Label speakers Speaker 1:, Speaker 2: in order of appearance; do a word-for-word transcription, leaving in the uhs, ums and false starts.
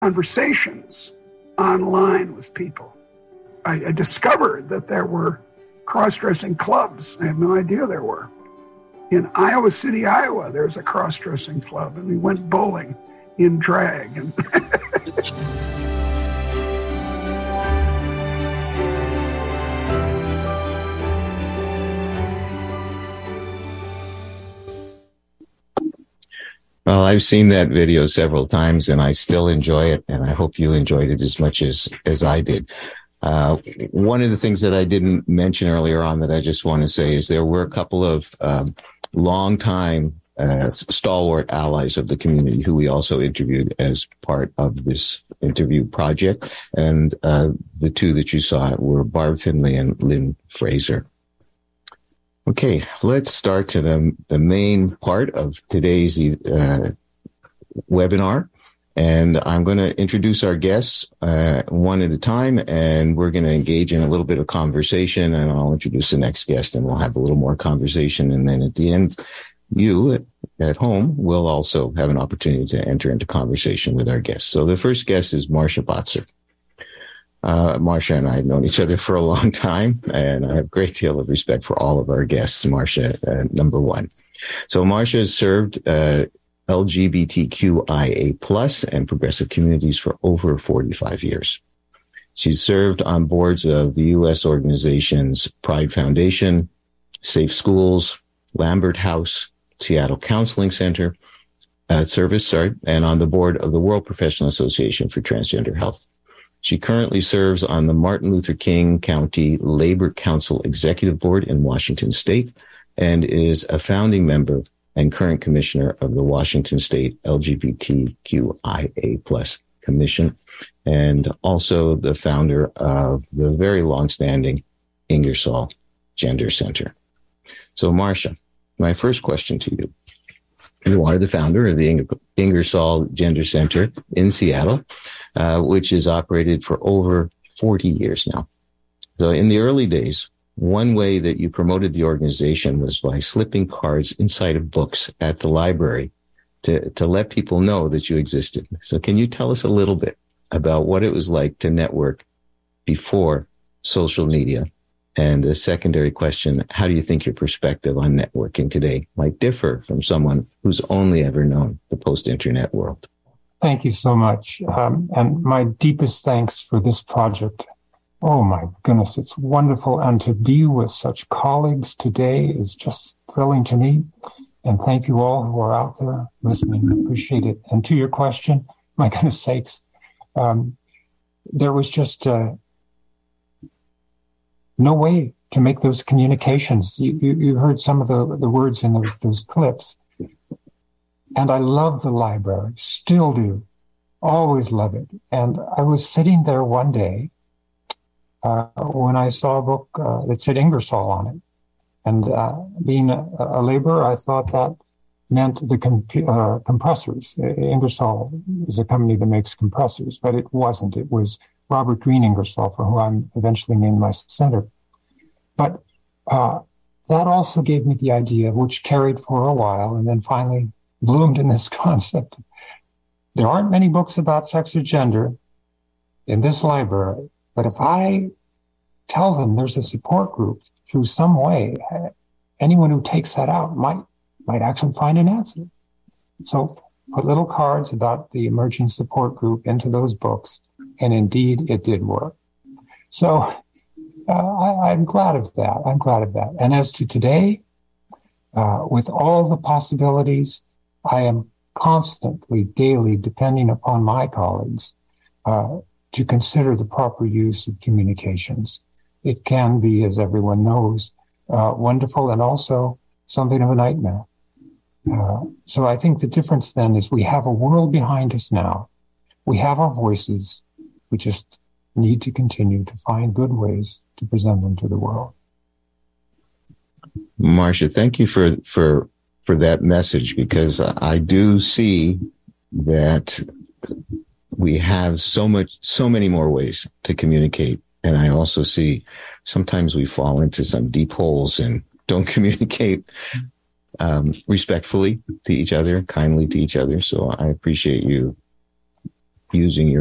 Speaker 1: conversations online with people. I, I discovered that there were cross-dressing clubs. I had no idea there were. In Iowa City, Iowa, there's a cross-dressing club, and we went bowling in drag. And
Speaker 2: Well, I've seen that video several times, and I still enjoy it, and I hope you enjoyed it as much as, as I did. Uh, one of the things that I didn't mention earlier on that I just want to say is there were a couple of um, long-time uh, stalwart allies of the community who we also interviewed as part of this interview project, and uh, the two that you saw were Barb Finley and Lynn Fraser. Okay, let's start to the, the main part of today's uh, webinar. And I'm going to introduce our guests uh, one at a time, and we're going to engage in a little bit of conversation, and I'll introduce the next guest, and we'll have a little more conversation. And then at the end, you at, at home will also have an opportunity to enter into conversation with our guests. So the first guest is Marcia Botzer. Uh, Marcia and I have known each other for a long time, and I have a great deal of respect for all of our guests. Marcia, uh, number one. So Marcia has served uh, L G B T Q I A plus and progressive communities for over forty-five years. She's served on boards of the U S organizations Pride Foundation, Safe Schools, Lambert House, Seattle Counseling Center, uh, Service, sorry, and on the board of the World Professional Association for Transgender Health. She currently serves on the Martin Luther King County Labor Council Executive Board in Washington State and is a founding member and current commissioner of the Washington State L G B T Q I A plus Commission, and also the founder of the very long-standing Ingersoll Gender Center. So, Marcia, my first question to you. You are the founder of the Ingersoll Gender Center in Seattle, uh, which is operated for over forty years now. So in the early days, one way that you promoted the organization was by slipping cards inside of books at the library to, to let people know that you existed. So can you tell us a little bit about what it was like to network before social media? And the secondary question, how do you think your perspective on networking today might differ from someone who's only ever known the post-internet world?
Speaker 3: Thank you so much. Um, and my deepest thanks for this project. Oh my goodness, it's wonderful. And to be with such colleagues today is just thrilling to me. And thank you all who are out there listening. I appreciate it. And to your question, my goodness sakes, um, there was just uh, no way to make those communications. You, you, you heard some of the, the words in those, those clips. And I love the library, still do, always love it. And I was sitting there one day uh, when I saw a book uh, that said Ingersoll on it. And uh, being a, a laborer, I thought that meant the comp- uh, compressors. Ingersoll is a company that makes compressors, but it wasn't. It was Robert Green Ingersoll, for who I'm eventually named my center. But uh, that also gave me the idea, which carried for a while and then finally bloomed in this concept. There aren't many books about sex or gender in this library, but if I tell them there's a support group through some way, anyone who takes that out might might actually find an answer. So put little cards about the emerging support group into those books, and indeed it did work. So uh, I, I'm glad of that. I'm glad of that. And as to today, uh, with all the possibilities, I am constantly, daily, depending upon my colleagues, uh, to consider the proper use of communications. It can be, as everyone knows, uh, wonderful and also something of a nightmare. Uh, so I think the difference then is we have a world behind us now. We have our voices. We just need to continue to find good ways to present them to the world.
Speaker 2: Marcia, thank you for, for, for that message, because I do see that we have so much, so many more ways to communicate. And I also see sometimes we fall into some deep holes and don't communicate um, respectfully to each other, kindly to each other. So I appreciate you using your